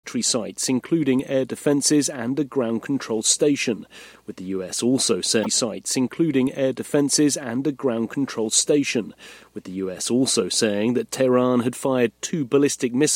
military sites, including air defences and a ground control station, with the US also saying that Tehran had fired 2 ballistic missiles